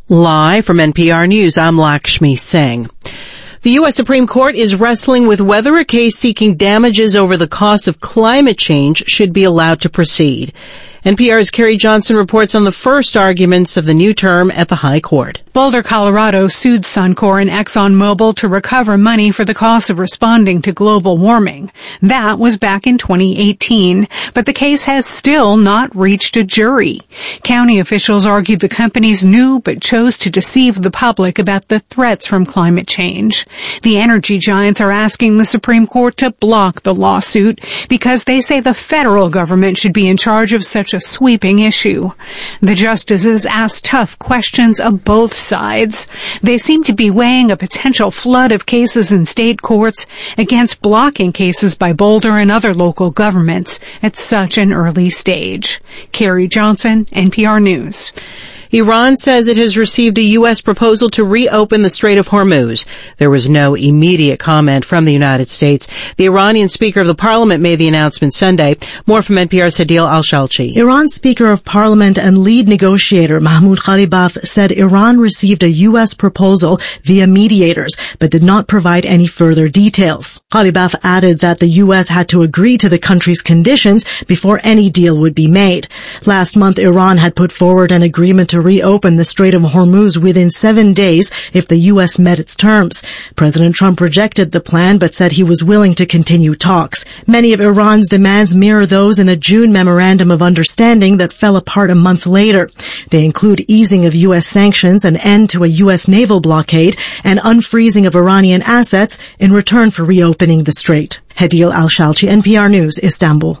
Live from NPR News, I'm Lakshmi Singh. The U.S. Supreme Court is wrestling with whether a case seeking damages over the cost of climate change should be allowed to proceed. NPR's Carrie Johnson reports on the first arguments of the new term at the High Court. Boulder, Colorado sued Suncor and ExxonMobil to recover money for the cost of responding to global warming. That was back in 2018, but the case has still not reached a jury. County officials argued the companies knew but chose to deceive the public about the threats from climate change. The energy giants are asking the Supreme Court to block the lawsuit because they say the federal government should be in charge of such a sweeping issue. The justices asked tough questions of both sides. They seem to be weighing a potential flood of cases in state courts against blocking cases by Boulder and other local governments at such an early stage. Carrie Johnson, NPR News. Iran says it has received a U.S. proposal to reopen the Strait of Hormuz. There was no immediate comment from the United States. The Iranian Speaker of the Parliament made the announcement Sunday. More from NPR's Hadil Al-Shalchi. Iran's Speaker of Parliament and lead negotiator Mahmoud Khalibaf said Iran received a U.S. proposal via mediators, but did not provide any further details. Khalibaf added that the U.S. had to agree to the country's conditions before any deal would be made. Last month, Iran had put forward an agreement to reopen the Strait of Hormuz within 7 days if the U.S. met its terms. President Trump rejected the plan but said he was willing to continue talks. Many of Iran's demands mirror those in a June memorandum of understanding that fell apart a month later. They include easing of U.S. sanctions, an end to a U.S. naval blockade, and unfreezing of Iranian assets in return for reopening the strait. Hadil Al-Shalchi, NPR News, Istanbul.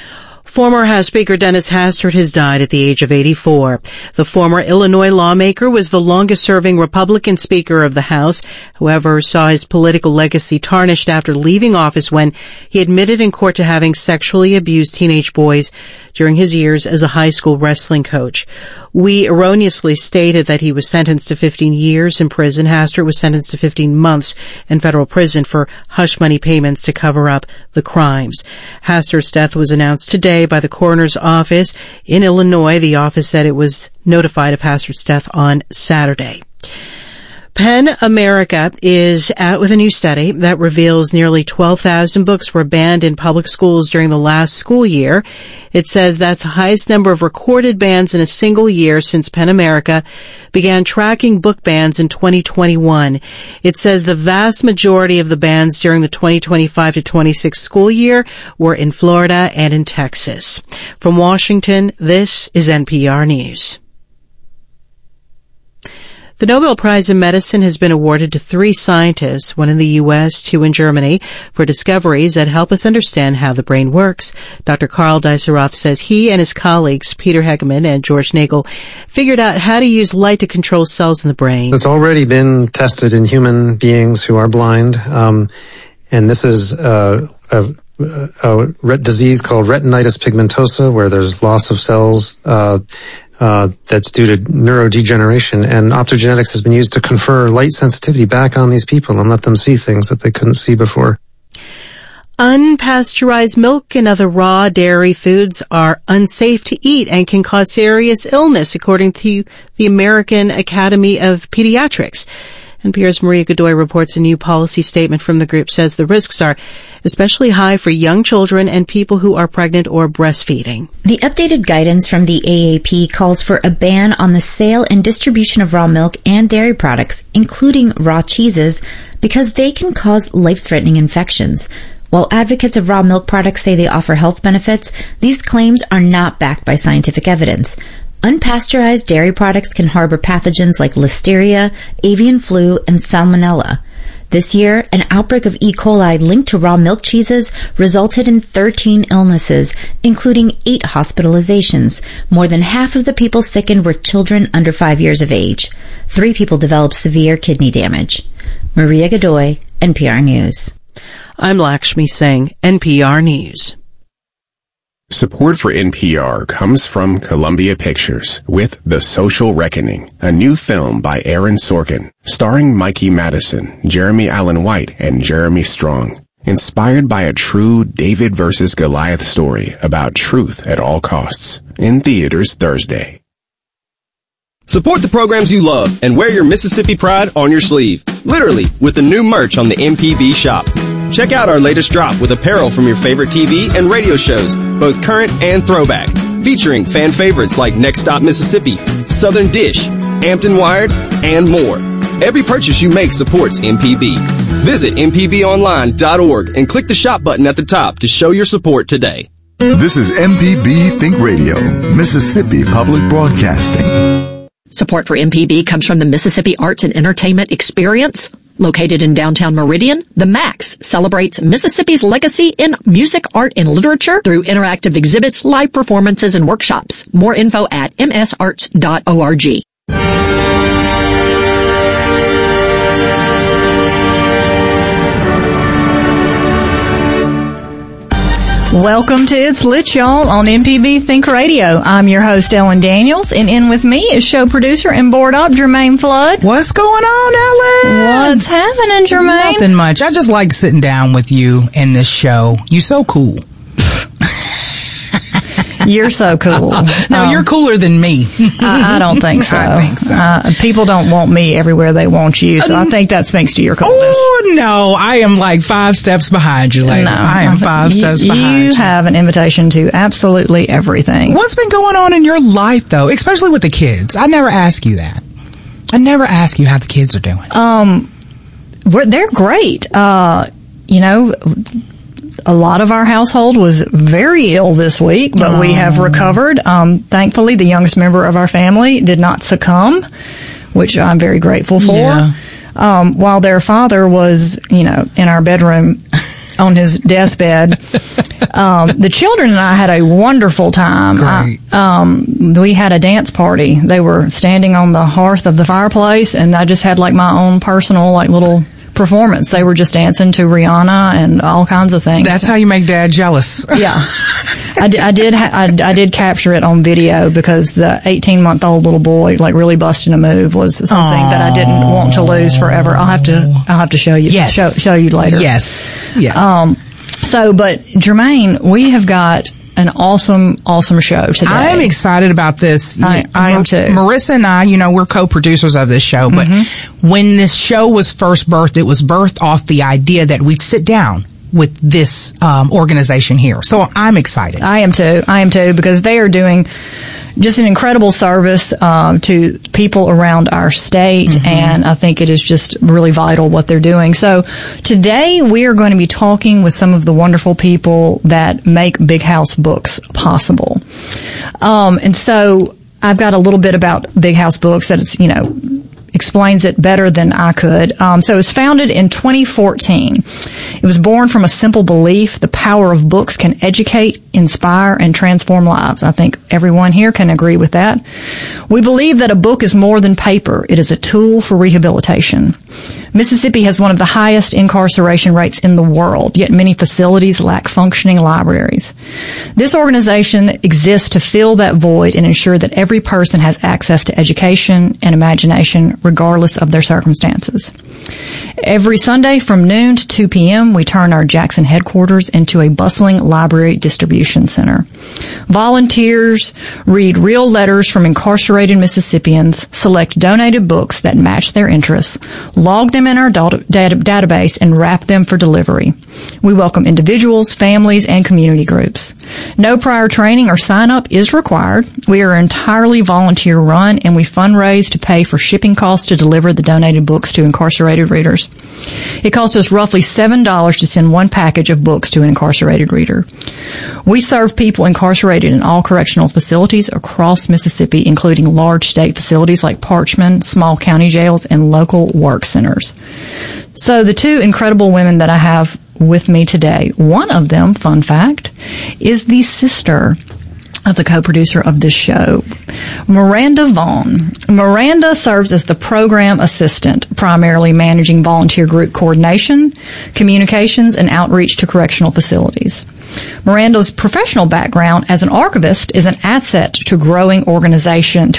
Former House Speaker Dennis Hastert has died at the age of 84. The former Illinois lawmaker was the longest-serving Republican Speaker of the House, however, saw his political legacy tarnished after leaving office when he admitted in court to having sexually abused teenage boys during his years as a high school wrestling coach. We erroneously stated that he was sentenced to 15 years in prison. Hastert was sentenced to 15 months in federal prison for hush money payments to cover up the crimes. Hastert's death was announced today by the coroner's office in Illinois. The office said it was notified of Hastert's death on Saturday. PEN America is out with a new study that reveals nearly 12,000 books were banned in public schools during the last school year. It says that's the highest number of recorded bans in a single year since PEN America began tracking book bans in 2021. It says the vast majority of the bans during the 2025 to 26 school year were in Florida and in Texas. From Washington, this is NPR News. The Nobel Prize in Medicine has been awarded to 3 scientists, one in the U.S., 2 in Germany, for discoveries that help us understand how the brain works. Dr. Karl Deisseroth says he and his colleagues, Peter Hegeman and George Nagel, figured out how to use light to control cells in the brain. It's already been tested in human beings who are blind, and this is a disease called retinitis pigmentosa, where there's loss of cells that's due to neurodegeneration, and optogenetics has been used to confer light sensitivity back on these people and let them see things that they couldn't see before. Unpasteurized milk and other raw dairy foods are unsafe to eat and can cause serious illness, according to the American Academy of Pediatrics. NPR's Maria Godoy reports a new policy statement from the group says the risks are especially high for young children and people who are pregnant or breastfeeding. The updated guidance from the AAP calls for a ban on the sale and distribution of raw milk and dairy products, including raw cheeses, because they can cause life-threatening infections. While advocates of raw milk products say they offer health benefits, these claims are not backed by scientific evidence. Unpasteurized dairy products can harbor pathogens like listeria, avian flu, and salmonella. This year, an outbreak of E. coli linked to raw milk cheeses resulted in 13 illnesses, including 8 hospitalizations. More than half of the people sickened were children under 5 years of age. 3 people developed severe kidney damage. Maria Godoy, NPR News. I'm Lakshmi Singh, NPR News. Support for NPR comes from Columbia Pictures with The Social Reckoning, a new film by Aaron Sorkin, starring Mikey Madison, Jeremy Allen White, and Jeremy Strong. Inspired by a true David versus Goliath story about truth at all costs. In theaters Thursday. Support the programs you love and wear your Mississippi pride on your sleeve. Literally, with the new merch on the MPB shop. Check out our latest drop with apparel from your favorite TV and radio shows, both current and throwback. Featuring fan favorites like Next Stop Mississippi, Southern Dish, Hampton Wired, and more. Every purchase you make supports MPB. Visit mpbonline.org and click the shop button at the top to show your support today. This is MPB Think Radio, Mississippi Public Broadcasting. Support for MPB comes from the Mississippi Arts and Entertainment Experience. Located in downtown Meridian, the MAX celebrates Mississippi's legacy in music, art, and literature through interactive exhibits, live performances, and workshops. More info at msarts.org. Welcome to It's Lit, y'all, on MPB Think Radio. I'm your host, Ellen Daniels, and in with me is show producer and board op, Jermaine Flood. What's going on, Ellen? What's happening, Jermaine? Nothing much. I just like sitting down with you in this show. You so cool. You're so cool. No, you're cooler than me. I don't think so. I think so. People don't want me everywhere they want you, so I think that speaks to your coolness. Oh, no. I am like 5 steps behind you, lady. No, I am 5 steps behind you. You have an invitation to absolutely everything. What's been going on in your life, though, especially with the kids? I never ask you that. I never ask you how the kids are doing. They're great. You know, a lot of our household was very ill this week, but we have recovered. Thankfully, the youngest member of our family did not succumb, which I'm very grateful for. Yeah. While their father was, you know, in our bedroom on his deathbed, the children and I had a wonderful time. We had a dance party. They were standing on the hearth of the fireplace, and I just had like my own personal, like, little performance. They were just dancing to Rihanna and all kinds of things. That's how you make Dad jealous. Yeah. I did capture it on video because the 18-month-old little boy, like, really busting a move was something that I didn't want to lose forever. I'll have to show you. Yes. Show you later. Yes. Yes. But Jermaine, we have got an awesome show today. I'm excited about this. I am too. Marissa and I, you know, we're co-producers of this show, but when this show was first birthed, it was birthed off the idea that we'd sit down with this organization here. So I'm excited. I am too, because they are doing just an incredible service to people around our state, and I think it is just really vital what they're doing. So today we are going to be talking with some of the wonderful people that make Big House Books possible. And so I've got a little bit about Big House Books that is, you know, explains it better than I could. So it was founded in 2014. It was born from a simple belief: the power of books can educate, inspire, and transform lives. I think everyone here can agree with that. We believe that a book is more than paper. It is a tool for rehabilitation. Mississippi has one of the highest incarceration rates in the world, yet many facilities lack functioning libraries. This organization exists to fill that void and ensure that every person has access to education and imagination, regardless of their circumstances. Every Sunday from noon to 2 p.m., we turn our Jackson headquarters into a bustling library distribution center. Volunteers read real letters from incarcerated Mississippians, select donated books that match their interests, log them in our database, and wrap them for delivery. We welcome individuals, families, and community groups. No prior training or sign-up is required. We are entirely volunteer-run, and we fundraise to pay for shipping costs to deliver the donated books to incarcerated readers. It costs us roughly $7 to send one package of books to an incarcerated reader. We serve people incarcerated in all correctional facilities across Mississippi, including large state facilities like Parchman, small county jails, and local work centers. So the two incredible women that I have with me today, one of them, fun fact, is the sister of the co-producer of this show, Miranda Vaughn. Miranda serves as the program assistant, primarily managing volunteer group coordination, communications, and outreach to correctional facilities. Miranda's professional background as an archivist is an asset to a growing organization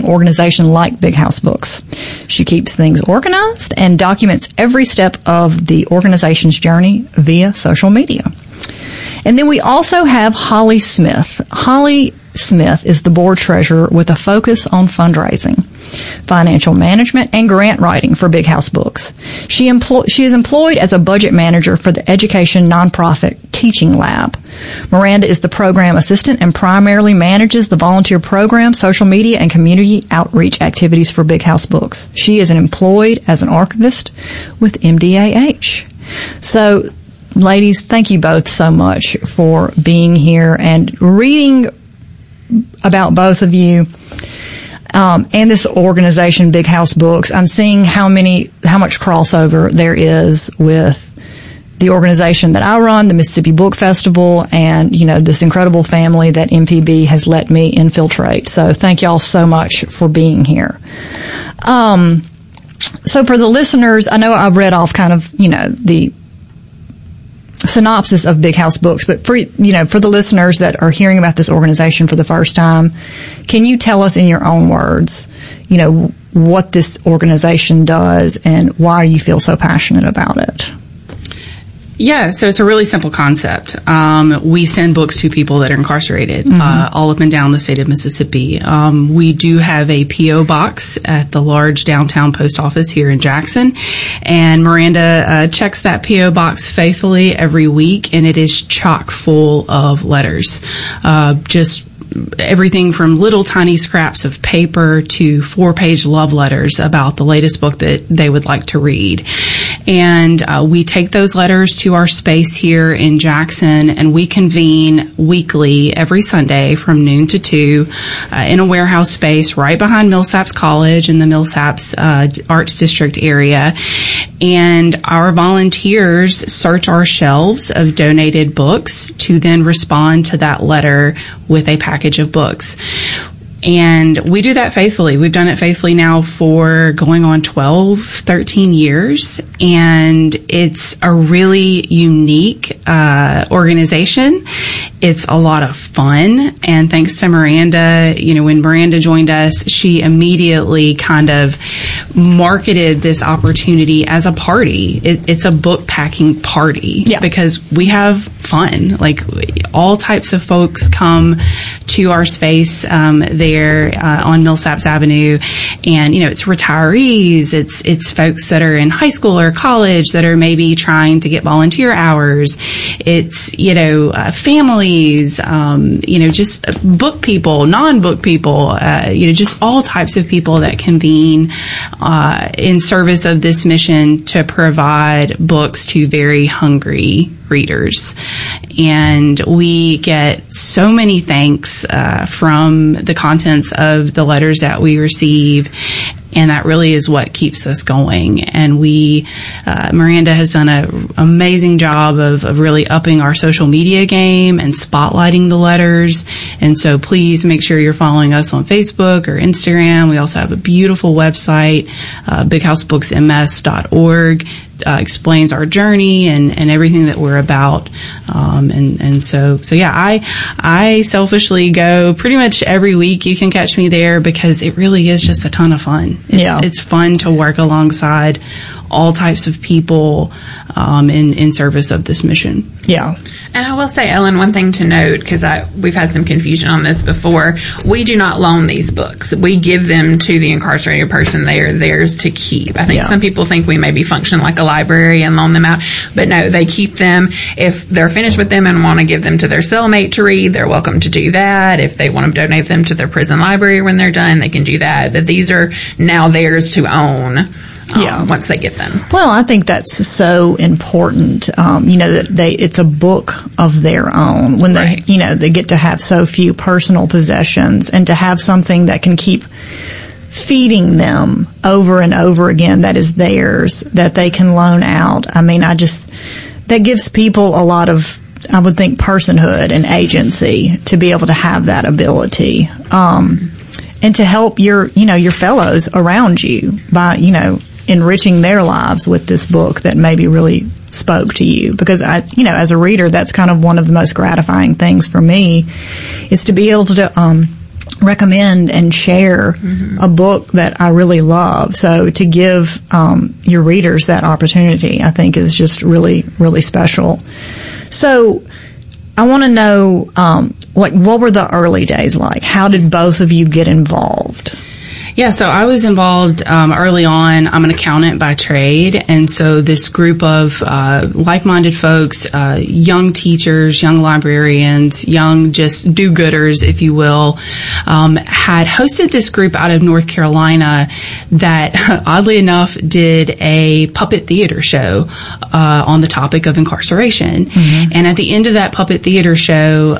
like Big House Books. She keeps things organized and documents every step of the organization's journey via social media. And then we also have Holly Smith. Holly Smith is the board treasurer with a focus on fundraising, financial management, and grant writing for Big House Books. She is employed as a budget manager for the education nonprofit Teaching Lab. Miranda is the program assistant and primarily manages the volunteer program, social media, and community outreach activities for Big House Books. She is employed as an archivist with MDAH. So, ladies, thank you both so much for being here and reading about both of you and this organization, Big House Books. I'm seeing how much crossover there is with the organization that I run, the Mississippi Book Festival, and, this incredible family that MPB has let me infiltrate. So thank y'all so much for being here. So for the listeners, I know I've read off kind of, the synopsis of Big House Books, but for the listeners that are hearing about this organization for the first time, can you tell us in your own words, what this organization does and why you feel so passionate about it? Yeah, so it's a really simple concept. We send books to people that are incarcerated, all up and down the state of Mississippi. We do have a P.O. box at the large downtown post office here in Jackson, and Miranda checks that P.O. box faithfully every week, and it is chock full of letters. Just everything from little tiny scraps of paper to 4-page love letters about the latest book that they would like to read. And we take those letters to our space here in Jackson, and we convene weekly every Sunday from noon to 2 in a warehouse space right behind Millsaps College in the Millsaps Arts District area. And our volunteers search our shelves of donated books to then respond to that letter with a package of books. And we do that faithfully. We've done it faithfully now for going on 12, 13 years. And it's a really unique organization. It's a lot of fun. And thanks to Miranda, when Miranda joined us, she immediately kind of marketed this opportunity as a party. It's a book packing party because we have fun. Like, all types of folks come to our space there on Millsaps Avenue, and it's retirees, it's folks that are in high school or college that are maybe trying to get volunteer hours. It's families, just book people, non-book people, just all types of people that convene in service of this mission to provide books to very hungry readers. And we get so many thanks from the contents of the letters that we receive, and that really is what keeps us going. And Miranda has done an amazing job of really upping our social media game and spotlighting the letters. And so please make sure you're following us on Facebook or Instagram. We also have a beautiful website, bighousebooksms.org. Explains our journey and everything that we're about. So I selfishly go pretty much every week. You can catch me there because it really is just a ton of fun. It's fun to work alongside all types of people in service of this mission. Yeah. And I will say, Ellen, one thing to note, because we've had some confusion on this before, we do not loan these books. We give them to the incarcerated person. They are theirs to keep. I think some people think we maybe function like a library and loan them out, but no, they keep them. If they're finished with them and want to give them to their cellmate to read, they're welcome to do that. If they want to donate them to their prison library when they're done, they can do that. But these are now theirs to own. Once they get them. Well, I think that's so important, that it's a book of their own when they get to have so few personal possessions and to have something that can keep feeding them over and over again that is theirs, that they can loan out. I mean, that gives people a lot of, I would think, personhood and agency to be able to have that ability. And to help your fellows around you by, enriching their lives with this book that maybe really spoke to you. Because as a reader, that's kind of one of the most gratifying things for me is to be able to recommend and share a book that I really love. So to give your readers that opportunity, I think is just really, really special. So I want to know, what were the early days like? How did both of you get involved? Yeah, so I was involved early on. I'm an accountant by trade, and so this group of like-minded folks, young teachers, young librarians, young just do-gooders, if you will, had hosted this group out of North Carolina that, oddly enough, did a puppet theater show on the topic of incarceration. Mm-hmm. And at the end of that puppet theater show,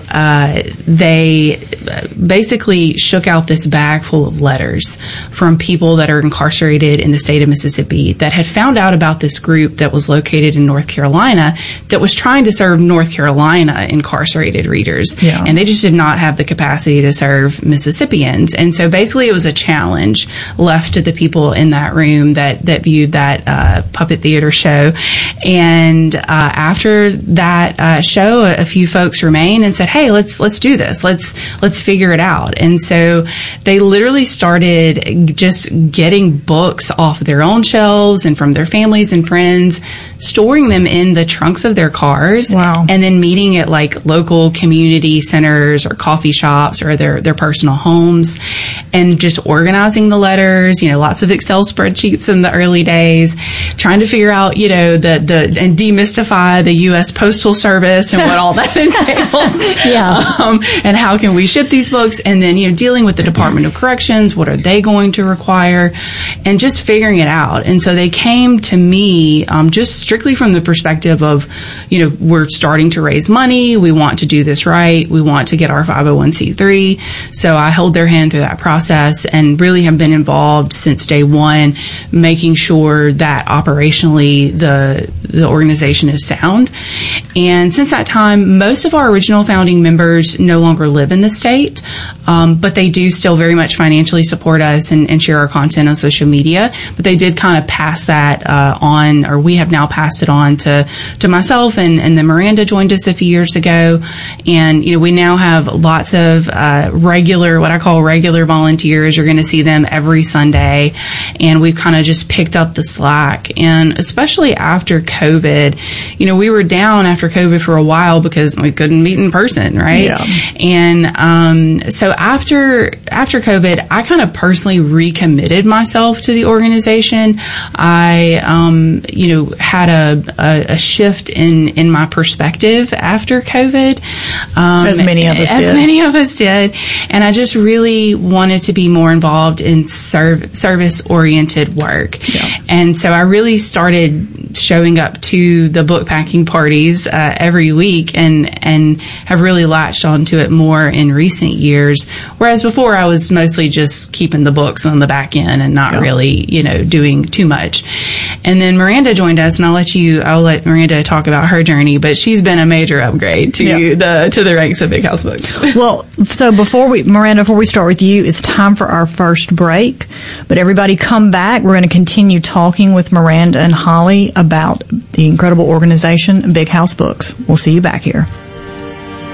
they basically shook out this bag full of letters from people that are incarcerated in the state of Mississippi that had found out about this group that was located in North Carolina that was trying to serve North Carolina incarcerated readers. Yeah. And they just did not have the capacity to serve Mississippians. And so basically it was a challenge left to the people in that room that viewed that puppet theater show. And after that show, a few folks remained and said, hey, let's do this. Let's figure it out. And so they literally started just getting books off their own shelves and from their families and friends, storing them in the trunks of their cars. Wow. And then meeting at like local community centers or coffee shops or their personal homes and just organizing the letters, lots of Excel spreadsheets in the early days, trying to figure out, and demystify the U.S. Postal Service and what all that entails. Yeah. And how can we ship these books? And then, dealing with the Department of Corrections, what are they going to require, and just figuring it out. And so they came to me just strictly from the perspective of, we're starting to raise money, we want to do this right, we want to get our 501c3. So I held their hand through that process and really have been involved since day one, making sure that operationally the organization is sound. And since that time, most of our original founding members no longer live in the state, but they do still very much financially support us and share our content on social media. But they did kind of pass that on, or we have now passed it on to myself, and then Miranda joined us a few years ago. And, we now have lots of what I call regular volunteers. You're going to see them every Sunday. And we've kind of just picked up the slack. And especially after COVID, we were down after COVID for a while because we couldn't meet in person, right? Yeah. And so after COVID, I kind of personally recommitted myself to the organization. I, had a shift in my perspective after COVID. As many of us did. And I just really wanted to be more involved in service-oriented work. Yeah. And so I really started showing up to the book packing parties every week and have really latched onto it more in recent years. Whereas before I was mostly just keeping the books on the back end and not really, doing too much. And then Miranda joined us, and I'll let Miranda talk about her journey, but she's been a major upgrade to the ranks of Big House Books. Well, so Miranda, before we start with you, it's time for our first break. But everybody come back. We're going to continue talking with Miranda and Holly about the incredible organization Big House Books. We'll see you back here.